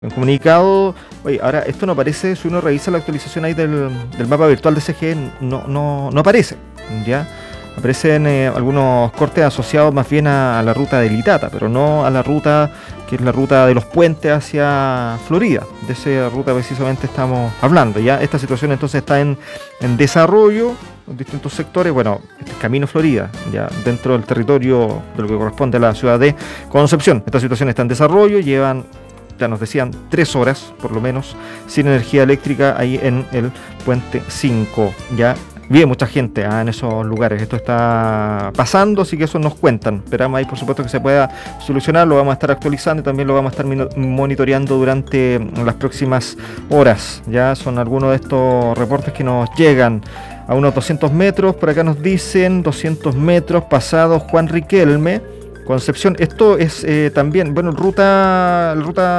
En comunicado, oye, ahora esto no aparece, si uno revisa la actualización ahí del mapa virtual de CGE, no aparece, ¿ya? Aparecen algunos cortes asociados más bien a la ruta del Itata, pero no a la ruta que es la ruta de los puentes hacia Florida. De esa ruta precisamente estamos hablando, ¿ya? Esta situación entonces está en desarrollo en distintos sectores. Bueno, este es Camino Florida, ya dentro del territorio de lo que corresponde a la ciudad de Concepción. Esta situación está en desarrollo, llevan, ya nos decían, 3 horas por lo menos sin energía eléctrica ahí en el puente 5. Ya vive mucha gente en esos lugares. Esto está pasando, así que eso nos cuentan. Esperamos ahí, por supuesto, que se pueda solucionar. Lo vamos a estar actualizando y también lo vamos a estar monitoreando durante las próximas horas. Ya son algunos de estos reportes que nos llegan. A unos 200 metros, por acá nos dicen 200 metros pasado Juan Riquelme, Concepción. Esto es también, bueno, ruta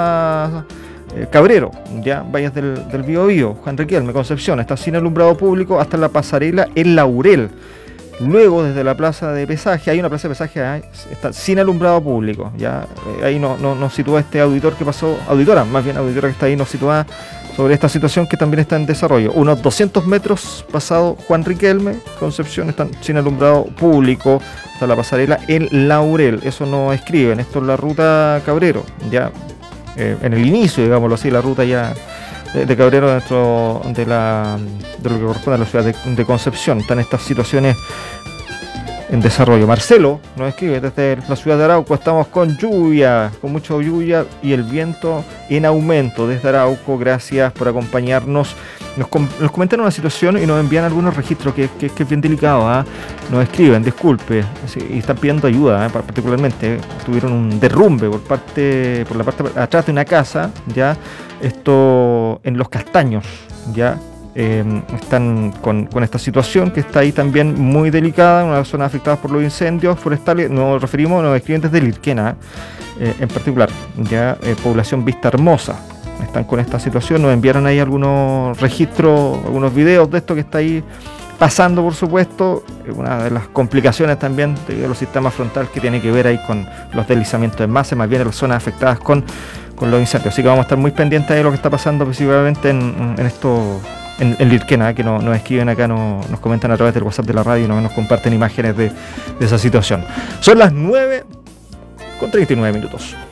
Cabrero, ya, Valles del Biobío, Juan Riquelme, Concepción. Está sin alumbrado público hasta la pasarela El Laurel. Luego, desde la plaza de pesaje, hay una plaza de pesaje, está sin alumbrado público. Ya, ahí nos sitúa este auditor que pasó, auditora que está ahí, nos sitúa sobre esta situación que también está en desarrollo. Unos 200 metros pasado Juan Riquelme, Concepción, están sin alumbrado público hasta la pasarela El Laurel. Eso nos escriben, esto es la ruta Cabrero, ya en el inicio, digámoslo así, la ruta ya de Cabrero dentro de lo que corresponde a la ciudad de Concepción. Están estas situaciones en desarrollo. Marcelo nos escribe desde la ciudad de Arauco: estamos con lluvia, con mucha lluvia y el viento en aumento desde Arauco. Gracias por acompañarnos. Nos comentan una situación y nos envían algunos registros que es bien delicado. Nos escriben, disculpe, y están pidiendo ayuda, particularmente. Tuvieron un derrumbe por la parte atrás de una casa, ya, esto en Los Castaños, ya. Están con esta situación que está ahí también muy delicada, una zona afectada por los incendios forestales. Nos escriben desde Lirquena, en particular, ya, población Vista Hermosa. Están con esta situación, nos enviaron ahí algunos registros, algunos videos de esto que está ahí pasando, por supuesto. Una de las complicaciones también de los sistemas frontales que tiene que ver ahí con los deslizamientos en masa, más bien en las zonas afectadas con los incendios. Así que vamos a estar muy pendientes de lo que está pasando, principalmente en esto. En Lirquena, que nos escriben acá, nos comentan a través del WhatsApp de la radio, nos comparten imágenes de esa situación. Son las 9:39 minutos.